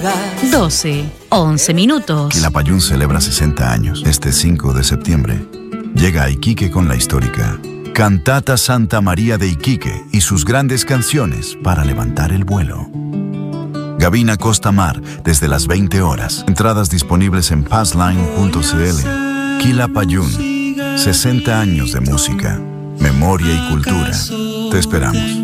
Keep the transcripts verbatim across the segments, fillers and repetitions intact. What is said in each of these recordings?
digas. doce, once minutos. Quilapayún celebra sesenta años. Este cinco de septiembre llega a Iquique con la histórica Cantata Santa María de Iquique y sus grandes canciones para levantar el vuelo. Gavina Costa Mar, desde las veinte horas. Entradas disponibles en passline punto c l. Quilapayún, sesenta años de música, memoria y cultura. Te esperamos.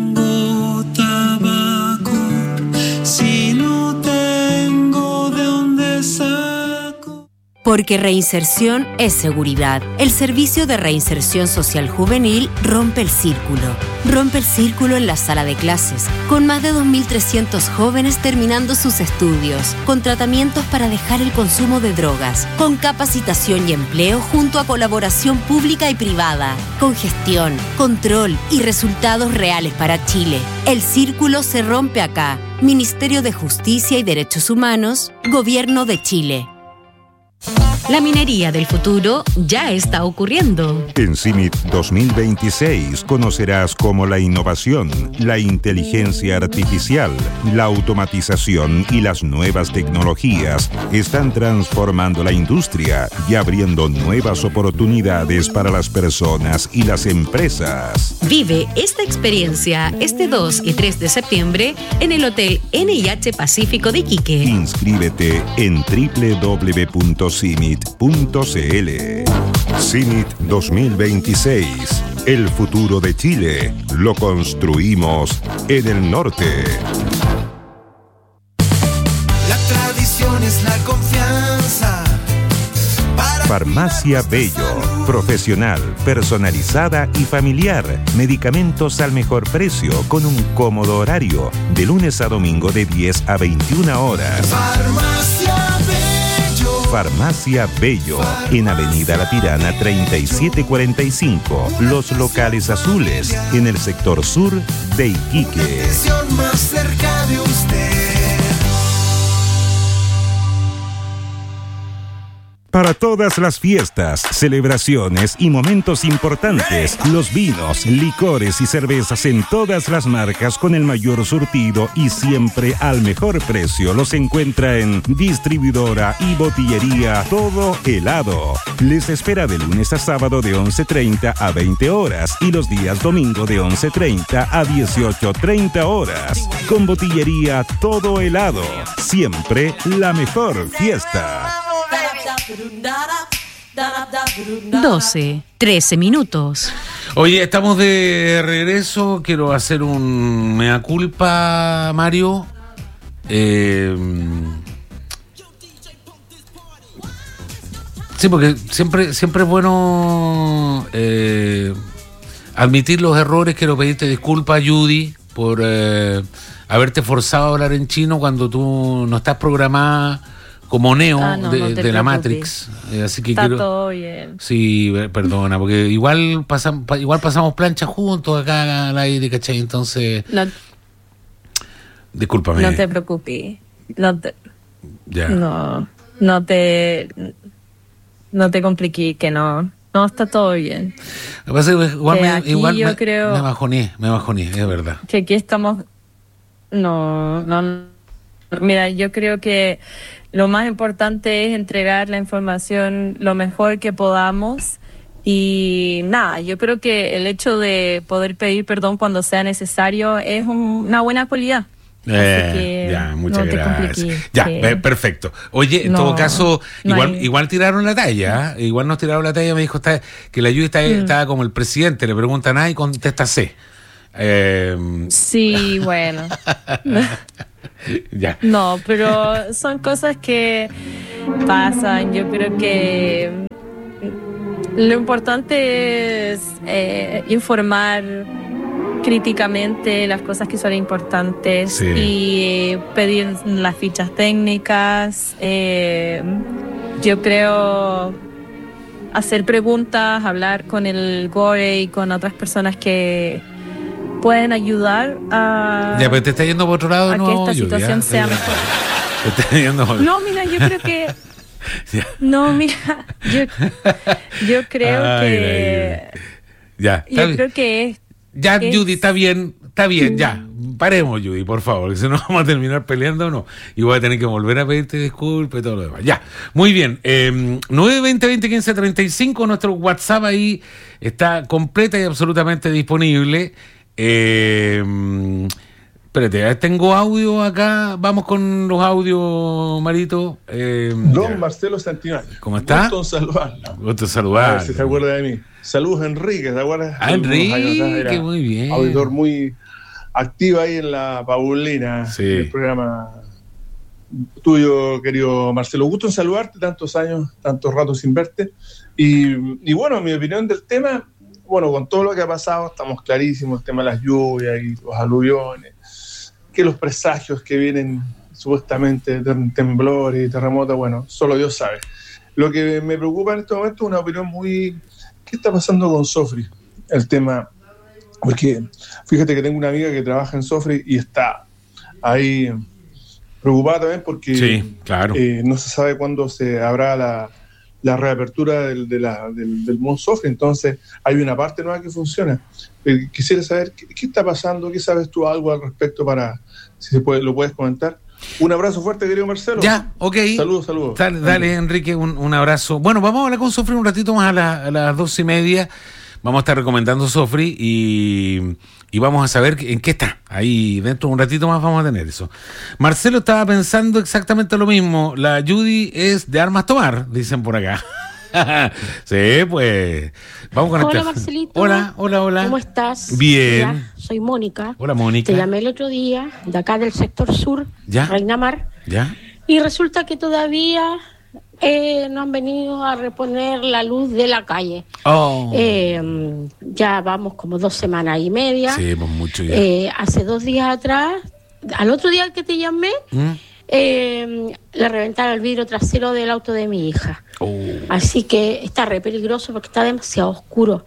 Porque reinserción es seguridad. El Servicio de Reinserción Social Juvenil rompe el círculo. Rompe el círculo en la sala de clases, con más de dos mil trescientos jóvenes terminando sus estudios, con tratamientos para dejar el consumo de drogas, con capacitación y empleo junto a colaboración pública y privada, con gestión, control y resultados reales para Chile. El círculo se rompe acá. Ministerio de Justicia y Derechos Humanos, Gobierno de Chile. La minería del futuro ya está ocurriendo. En CIMIT dos mil veintiséis conocerás cómo la innovación, la inteligencia artificial, la automatización y las nuevas tecnologías están transformando la industria y abriendo nuevas oportunidades para las personas y las empresas. Vive esta experiencia este dos y tres de septiembre en el Hotel N I H Pacífico de Iquique. Inscríbete en doble u doble u doble u punto cimit punto c l. CIMIT dos mil veintiséis. El futuro de Chile lo construimos en el norte. La tradición es la confianza. Farmacia Bello, profesional, personalizada y familiar. Medicamentos al mejor precio con un cómodo horario, de lunes a domingo de diez a veintiuna horas. Farmacia Bello. Farmacia Bello, en Avenida La Tirana treinta y siete cuarenta y cinco, Los Locales Azules, en el sector sur de Iquique. Atención más cerca de usted. Para todas las fiestas, celebraciones y momentos importantes, los vinos, licores y cervezas en todas las marcas con el mayor surtido y siempre al mejor precio los encuentra en Distribuidora y Botillería Todo Helado. Les espera de lunes a sábado de once treinta a veinte horas y los días domingo de once treinta a dieciocho treinta horas. Con Botillería Todo Helado, siempre la mejor fiesta. doce, trece minutos. Oye, estamos de regreso. Quiero hacer un mea culpa, Mario. Eh, sí, porque siempre, siempre es bueno eh, admitir los errores. Quiero pedirte disculpas, Judy, por eh, haberte forzado a hablar en chino cuando tú no estás programada como Neo ah, no, de, no de la Matrix. Eh, así que Está quiero... todo bien. Sí, perdona, porque igual pasamos, igual pasamos plancha juntos acá al aire, ¿cachai? Entonces... No, discúlpame. no te preocupes. No te, ya. no, no te... No te compliqué, que no... No, está todo bien. Lo que pasa es que igual, que me, aquí igual yo me, creo me bajoné, me bajoné, es verdad. Que aquí estamos... No, no... Mira, yo creo que lo más importante es entregar la información lo mejor que podamos y nada, yo creo que el hecho de poder pedir perdón cuando sea necesario es un, una buena cualidad. Eh, Así que ya, muchas no te gracias. compliques, Ya, que... eh, perfecto. Oye, en No, todo caso, no igual hay... igual tiraron la talla, ¿eh? Igual nos tiraron la talla, me dijo está, que la Judy está, mm. estaba como el presidente, le preguntan A y contesta C. Eh... Sí, bueno. Ya. No, pero son cosas que pasan. Yo creo que lo importante es eh, informar críticamente las cosas que son importantes, sí. Y eh, pedir las fichas técnicas. Eh, yo creo hacer preguntas, hablar con el Gore y con otras personas que pueden ayudar a... Ya, pero te está yendo por otro lado, a no, que esta yo, situación ya, sea ya. mejor. Te está yendo por... No, mira, yo creo que... No, mira, yo, yo creo ay, que... ay, ay. Ya, yo bien. creo que... Ya, es... Judy, está bien, está bien, ya. Paremos, Judy, por favor, que si no vamos a terminar peleando o no. Y voy a tener que volver a pedirte disculpas y todo lo demás. Ya, muy bien. Eh, nueve veinte, veinte, quince, treinta y cinco, nuestro WhatsApp ahí está completa y absolutamente disponible. Eh, espérate, tengo audio acá. Vamos con los audios, Marito. Eh, Don ya. Marcelo Santillán. ¿Cómo está? Gusto en saludarlo. Gusto A saludar. ver si se acuerda de mí. Saludos, Enrique. ¿Te acuerdas? Ah, Enrique, muy bien. Auditor muy activo ahí en la Paulina, Sí. el programa tuyo, querido Marcelo. Gusto en saludarte, tantos años, tantos ratos sin verte. Y, y bueno, mi opinión del tema, bueno, con todo lo que ha pasado, estamos clarísimos, el tema de las lluvias y los aluviones, que los presagios que vienen supuestamente de temblores y terremotos, bueno, solo Dios sabe. Lo que me preocupa en este momento es una opinión muy... ¿Qué está pasando con Sofri? El tema... Porque fíjate que tengo una amiga que trabaja en Sofri y está ahí preocupada también porque Sí, claro. eh, no se sabe cuándo se habrá la, la reapertura del, de la, del, del Mont Sofri. Entonces hay una parte nueva que funciona. Eh, quisiera saber qué, qué está pasando, qué sabes tú algo al respecto para, si se puede, lo puedes comentar. Un abrazo fuerte, querido Marcelo. Ya, ok. Saludos, saludos. Dale, dale, Enrique, un, un abrazo. Bueno, vamos a hablar con Sofri un ratito más a, la, a las dos y media. Vamos a estar recomendando Sofri y, y vamos a saber en qué está. Ahí dentro de un ratito más vamos a tener eso. Marcelo estaba pensando exactamente lo mismo. La Judy es de armas tomar, dicen por acá. Sí, pues. Vamos con Hola, esta. Marcelito. Hola, hola, hola. ¿Cómo estás? Bien. Mira, soy Mónica. Hola, Mónica. Te llamé el otro día, de acá del sector sur, ¿Ya? Reina Mar, ¿Ya? y resulta que todavía eh, no han venido a reponer la luz de la calle. Oh. Eh, ya vamos como dos semanas y media. Sí, pues mucho ya. Eh, hace dos días atrás, al otro día que te llamé, ¿Mm? eh, le reventaron el vidrio trasero del auto de mi hija. Oh. Así que está re peligroso porque está demasiado oscuro.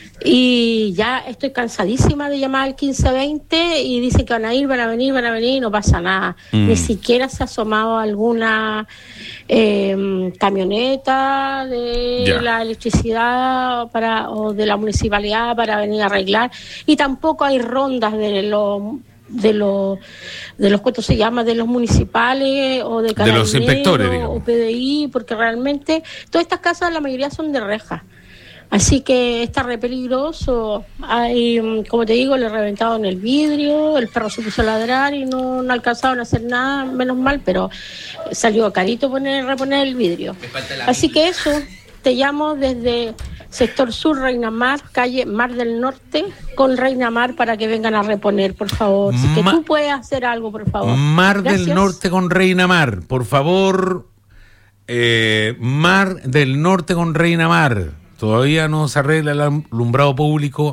Y ya estoy cansadísima de llamar al quince veinte y dicen que van a ir, van a venir, van a venir y no pasa nada. Mm. Ni siquiera se ha asomado alguna eh, camioneta de Ya. la electricidad para, o de la municipalidad para venir a arreglar. Y tampoco hay rondas de los de los de los ¿cuánto se llama? De los municipales o de De carabineros los inspectores, digamos. o P D I, porque realmente todas estas casas la mayoría son de rejas. Así que está re peligroso. Hay, mm, como te digo, le reventaron el vidrio, el perro se puso a ladrar y no, no alcanzaron a hacer nada, menos mal, pero salió carito poner, reponer el vidrio. Así que eso, te llamo desde sector sur, Reina Mar, calle Mar del Norte, con Reina Mar para que vengan a reponer, por favor. Si que Ma- tú puedes hacer algo, por favor. Mar Gracias. del Norte con Reina Mar, por favor. Eh, Mar del Norte con Reina Mar. Todavía no se arregla el alumbrado público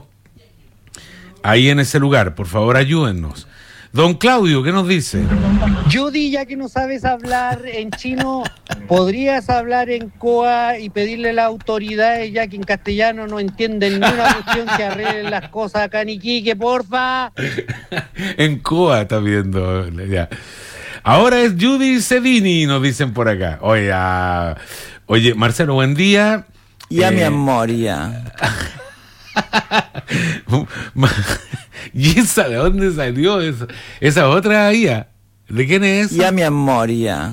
ahí en ese lugar. Por favor, ayúdennos. Don Claudio, ¿qué nos dice? Judy, ya que no sabes hablar en chino, ¿podrías hablar en coa y pedirle a las autoridades, ya que en castellano no entienden ni una cuestión, que arreglen las cosas acá en Iquique, porfa? En Coa está viendo. Ya. Ahora es Judy Cedini, nos dicen por acá. Oye, ah, oye, Marcelo, buen día. Ya, Eh, mi amor, ya. ¿Y esa de dónde salió? Esa, esa otra I A. ¿De quién es? Ya, mi amor, ya.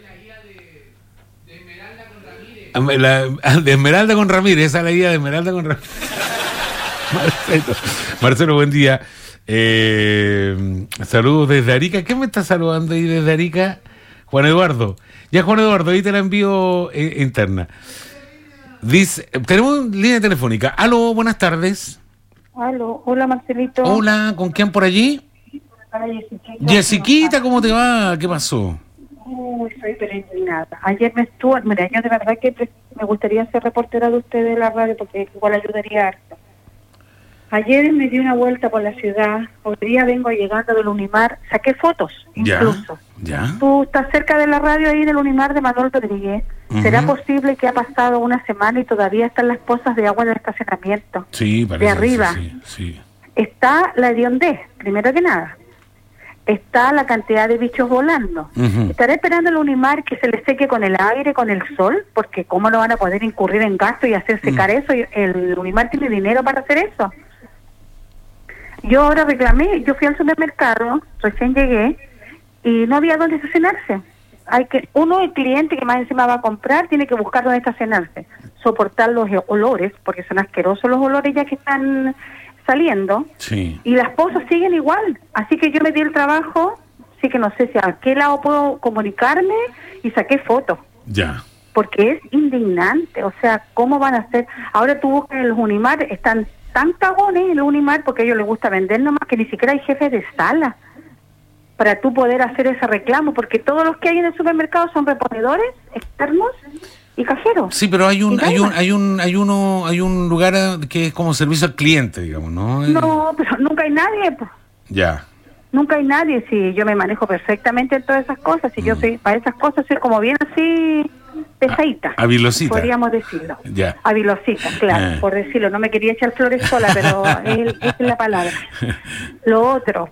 La, de Esmeralda con Ramírez, esa es la guía de Esmeralda con Ramírez. Marcelo, Marcelo, buen día. Eh, saludos desde Arica. ¿Quién me está saludando ahí desde Arica? Juan Eduardo. Ya, Juan Eduardo, ahí te la envío eh, interna. Dice, tenemos línea telefónica. Aló, buenas tardes. Aló, hola Marcelito. Hola, ¿con quién por allí? Hola, Jessiquita. Jessiquita, ¿cómo te va? ¿Qué pasó? Uy, estoy pero indignada. Ayer me estuvo, mira, yo de verdad que pre- me gustaría ser reportera de ustedes de la radio porque igual ayudaría harto. Ayer me di una vuelta por la ciudad, hoy día vengo llegando del Unimar, saqué fotos incluso. Ya. Tú estás cerca de la radio ahí del Unimar de Manuel Rodríguez. ¿Será Ujú. posible que ha pasado una semana y todavía están las pozas de agua en el estacionamiento? Sí, parece De arriba. que sí, sí. Está la hediondez, primero que nada. Está la cantidad de bichos volando. Ujú. Estaré esperando el Unimar que se le seque con el aire, con el sol, porque cómo no van a poder incurrir en gasto y hacer secar Mm. eso. Y el Unimar tiene dinero para hacer eso. Yo ahora reclamé, yo fui al supermercado, recién llegué, y no había dónde estacionarse. Hay que, uno, el cliente que más encima va a comprar, tiene que buscar dónde estacionarse, soportar los olores, porque son asquerosos los olores ya que están saliendo, sí. Y las pozas siguen igual, así que yo me di el trabajo, sí que no sé si a qué lado puedo comunicarme, y saqué fotos. Ya. Porque es indignante, o sea, ¿cómo van a hacer? Ahora tú buscas en los Unimar, están tan cagones en el Unimar, porque a ellos les gusta vender nomás, que ni siquiera hay jefes de sala para tú poder hacer ese reclamo, porque todos los que hay en el supermercado son reponedores externos y cajeros. Sí, pero hay un hay un hay un hay uno hay un lugar que es como servicio al cliente, digamos, ¿no? No, pero nunca hay nadie, pues. Ya. Nunca hay nadie, si yo me manejo perfectamente en todas esas cosas, si mm. yo soy para esas cosas soy como bien así pesadita, a, avilosita, podríamos decirlo. Ya. Avilosita, claro, eh. por decirlo, no me quería echar flores sola, pero es, es la palabra. Lo otro,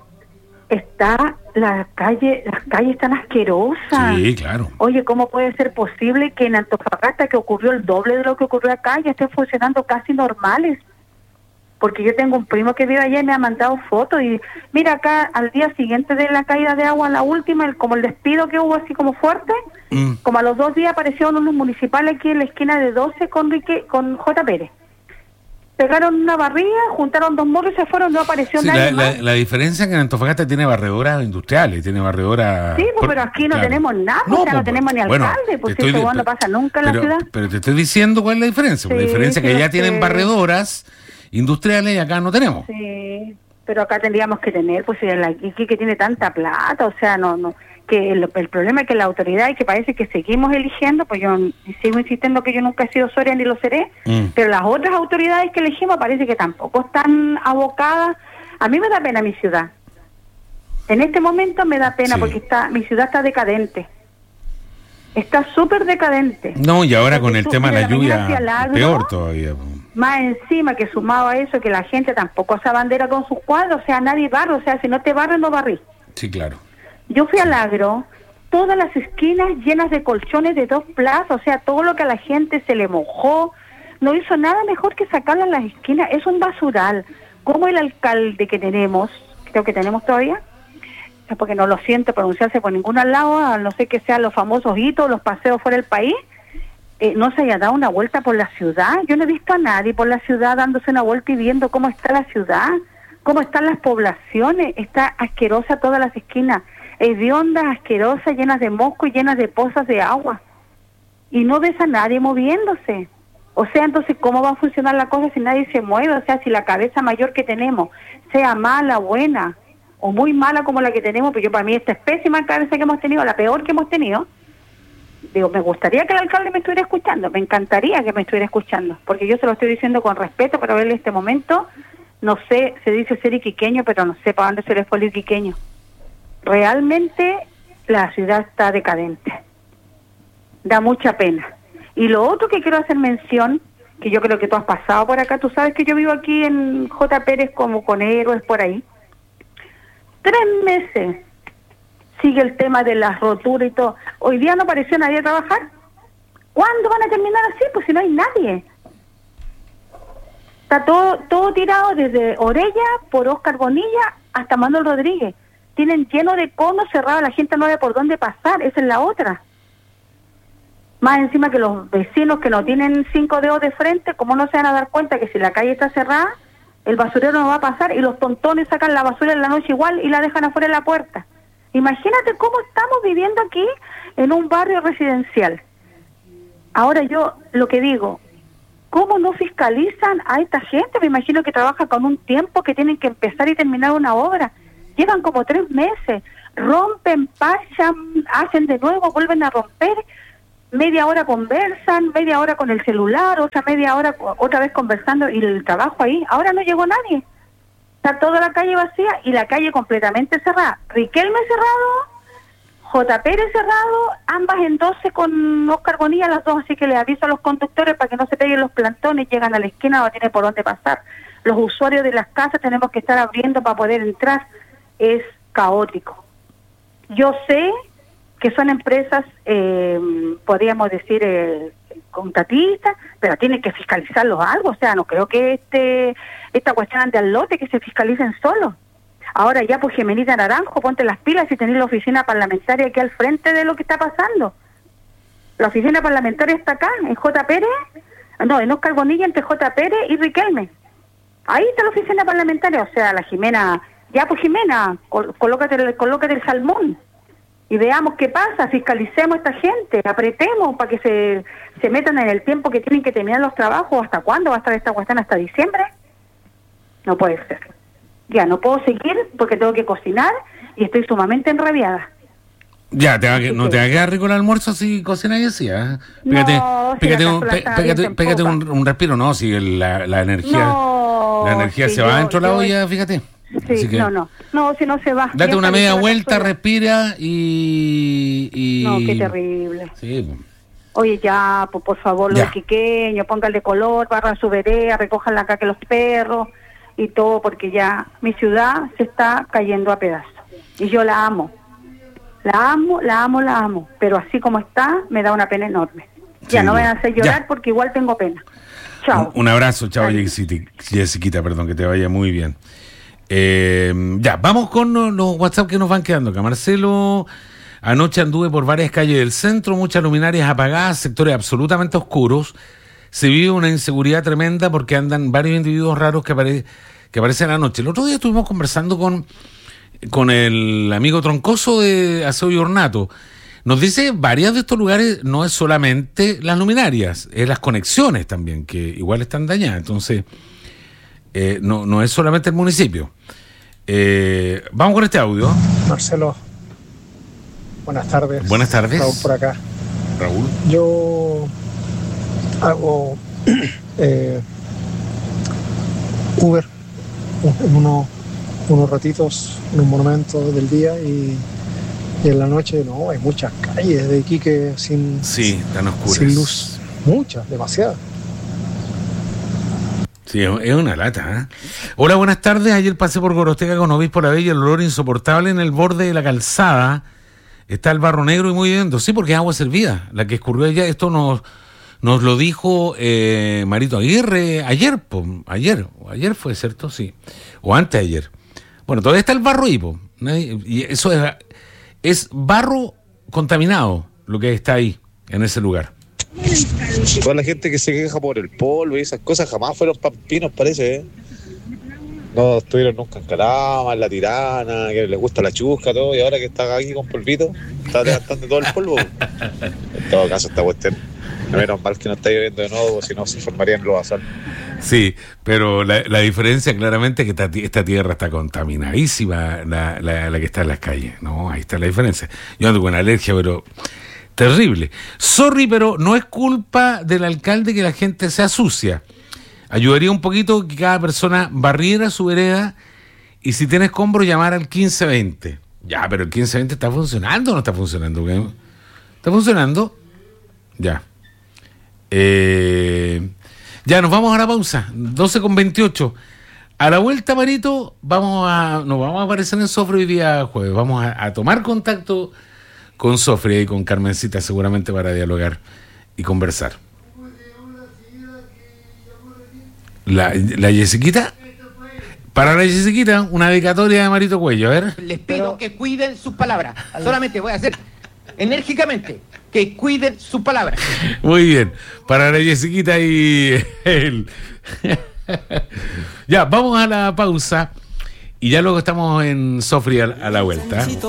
está la calle, las calles están asquerosas. Sí, claro. Oye, ¿cómo puede ser posible que en Antofagasta, que ocurrió el doble de lo que ocurrió acá, ya estén funcionando casi normales? Porque yo tengo un primo que vive allá y me ha mandado fotos, y mira, acá al día siguiente de la caída de agua, la última, el, como el despido que hubo así como fuerte, mm. como a los dos días aparecieron unos municipales aquí en la esquina de doce con Rique, con J. Pérez. Pegaron una barriga, juntaron dos morros y se fueron, no apareció sí, nadie la, más. La, la diferencia es que en Antofagasta tiene barredoras industriales, tiene barredoras... Sí, pues, por, pero aquí no claro. tenemos nada, no, o sea, no tenemos ni bueno, alcalde, pues si eso no pasa nunca en pero, la ciudad. Pero te estoy diciendo cuál es la diferencia, sí, la diferencia es que allá tienen barredoras industriales y acá no tenemos. Sí, pero acá tendríamos que tener, pues si aquí que tiene tanta plata, o sea, no, no, que el, el problema es que la autoridad, y que parece que seguimos eligiendo, pues yo sigo insistiendo que yo nunca he sido Soria ni lo seré, mm. pero las otras autoridades que elegimos parece que tampoco están abocadas. A mí me da pena mi ciudad. En este momento me da pena sí. porque está mi ciudad está decadente. Está súper decadente. No, y ahora porque con el tema de la lluvia, Lagro, peor todavía. Más encima que sumado a eso, que la gente tampoco se abandera con sus cuadros, o sea, nadie barre, o sea, si no te barre, no barrí. Sí, claro. Yo fui al Agro, todas las esquinas llenas de colchones de dos plazas, o sea, todo lo que a la gente se le mojó, no hizo nada mejor que sacarlo en las esquinas, es un basural. Como el alcalde que tenemos, creo que tenemos todavía, porque no lo siento pronunciarse por ningún lado, a no ser que sean los famosos hitos, los paseos fuera del país, eh, no se haya dado una vuelta por la ciudad. Yo no he visto a nadie por la ciudad dándose una vuelta y viendo cómo está la ciudad, cómo están las poblaciones. Está asquerosa todas las esquinas, hediondas, asquerosas, llenas de mosco y llenas de pozas de agua. Y no ves a nadie moviéndose. O sea, entonces, ¿cómo va a funcionar la cosa si nadie se mueve? O sea, si la cabeza mayor que tenemos, sea mala, buena, o muy mala como la que tenemos, pues yo para mí esta es pésima cabeza que hemos tenido, la peor que hemos tenido. Digo, me gustaría que el alcalde me estuviera escuchando, me encantaría que me estuviera escuchando, porque yo se lo estoy diciendo con respeto, para verle este momento, no sé, se dice ser iquiqueño, pero no sé para dónde se le fue el iquiqueño. Realmente la ciudad está decadente, da mucha pena. Y lo otro que quiero hacer mención, que yo creo que tú has pasado por acá, tú sabes que yo vivo aquí en J. Pérez como con héroes por ahí, tres meses sigue el tema de las roturas y todo. Hoy día no apareció nadie a trabajar. ¿Cuándo van a terminar así? Pues si no hay nadie. Está todo todo tirado desde Orella por Óscar Bonilla hasta Manuel Rodríguez. Tienen lleno de conos cerrados, la gente no ve por dónde pasar, esa es la otra. Más encima que los vecinos que no tienen cinco dedos de frente, ¿cómo no se van a dar cuenta que si la calle está cerrada, el basurero no va a pasar, y los tontones sacan la basura en la noche igual y la dejan afuera de la puerta? Imagínate cómo estamos viviendo aquí en un barrio residencial. Ahora yo lo que digo, ¿cómo no fiscalizan a esta gente? Me imagino que trabaja con un tiempo que tienen que empezar y terminar una obra. Llevan como tres meses, rompen, parchan, hacen de nuevo, vuelven a romper, media hora conversan, media hora con el celular, otra media hora otra vez conversando, y el trabajo ahí. Ahora no llegó nadie. Está toda la calle vacía y la calle completamente cerrada. Riquelme cerrado, J. Pérez cerrado, ambas en doce con Óscar Bonilla, las dos, así que les aviso a los conductores para que no se peguen los plantones, llegan a la esquina, no tienen por dónde pasar. Los usuarios de las casas tenemos que estar abriendo para poder entrar. Es caótico. Yo sé que son empresas, eh, podríamos decir, eh, contratistas, pero tienen que fiscalizarlos algo, o sea, no creo que este esta cuestión ande al lote, que se fiscalicen solos. Ahora ya, pues Gemenita Naranjo, ponte las pilas y tenés la oficina parlamentaria aquí al frente de lo que está pasando. La oficina parlamentaria está acá, en J. Pérez, no, en Oscar Bonilla, entre J. Pérez y Riquelme. Ahí está la oficina parlamentaria, o sea, la Jimena, ya pues Jimena, col- colócate, el, colócate el salmón y veamos qué pasa, fiscalicemos a esta gente, apretemos para que se, se metan en el tiempo que tienen que terminar los trabajos. ¿Hasta cuándo va a estar esta cuestión? ¿Hasta diciembre? No puede ser. Ya, no puedo seguir porque tengo que cocinar y estoy sumamente enrabiada. Ya, te va a, que- no te va a quedar rico el almuerzo si cocinas y así, ¿eh? Pégate, No, si pégate, la un, cazuela pe- está pégate, bien pégate un, poca. un respiro, no, si el- la, la energía, No, la energía si se va yo- dentro de la yo- olla, fíjate. Sí, Así que no, no, no, si no se va. date Bien una media caliente la vuelta, cazuela. respira y, y... No, qué terrible. Sí, pues. Oye, ya, pues, por favor, los Ya. quiqueños, pónganle color, barran su vereda, recojan la caca de los perros y todo, porque ya mi ciudad se está cayendo a pedazos. Y yo la amo. La amo, la amo, la amo. Pero así como está, me da una pena enorme. Ya, Sí, no me ya. van a hacer llorar Ya. porque igual tengo pena. Chao. Un, un abrazo, chao, Jessiquita, Jessiquita, perdón, que te vaya muy bien. Eh, ya, vamos con los, los WhatsApp que nos van quedando acá. Marcelo, anoche anduve por varias calles del centro, muchas luminarias apagadas, sectores absolutamente oscuros. Se vive una inseguridad tremenda porque andan varios individuos raros que, apare- que aparecen anoche. El otro día estuvimos conversando con, con el amigo Troncoso de Aseo y Ornato. Nos dice, varios de estos lugares no es solamente las luminarias, es las conexiones también, que igual están dañadas. Entonces, eh, no, no es solamente el municipio. Eh, vamos con este audio. Marcelo, buenas tardes. Buenas tardes. Raúl por acá. Raúl. Yo hago eh, Uber en unos, unos ratitos, unos momentos del día y, y en la noche no, hay muchas calles de Iquique sin, Sí, están oscuras. sin luz. Muchas, demasiadas. Sí, es es una lata. ¿eh? Hola, buenas tardes. Ayer pasé por Gorosteca con Obispo La Bella, el olor insoportable en el borde de la calzada. Está el barro negro y muy hediondo. Sí, porque es agua servida, la que escurrió allá. Esto nos, nos lo dijo eh, Marito Aguirre ayer, po, ayer, o ayer fue, ¿cierto? Sí. O antes de ayer. Bueno, todavía está el barro ahí, po. Nadie- y eso es, es barro contaminado, lo que está ahí, en ese lugar. Toda la gente que se queja por el polvo y esas cosas jamás fueron pampinos, parece, ¿eh? No estuvieron nunca en Calama, en La Tirana, que les gusta la chusca, todo, y ahora que está aquí con polvito, está levantando todo el polvo. En todo caso, esta cuestión, menos mal que no está lloviendo de nuevo, si no se formarían los basal. Sí, pero la, la diferencia claramente es que esta, ti- esta tierra está contaminadísima, la, la, la que está en las calles. No, ahí está la diferencia. Yo ando con alergia, pero terrible. Sorry, pero no es culpa del alcalde que la gente sea sucia. Ayudaría un poquito que cada persona barriera su vereda y si tiene escombros llamar al quince veinte. Ya, pero el quince veinte está funcionando o no está funcionando. ¿Qué? ¿Está funcionando? Ya. Eh, ya, nos vamos a la pausa. doce con veintiocho. A la vuelta, Marito, vamos a, nos vamos a aparecer en Sofre hoy día jueves. Vamos a, a tomar contacto con Sofre y con Carmencita seguramente para dialogar y conversar. La, la Jessiquita, para la Jessiquita, una dedicatoria de Marito Cuello, a ver. Les pido que cuiden sus palabras. Solamente voy a hacer enérgicamente que cuiden sus palabras. Muy bien, para la Jessiquita y él. Ya, vamos a la pausa y ya luego estamos en Sofri a, a la vuelta.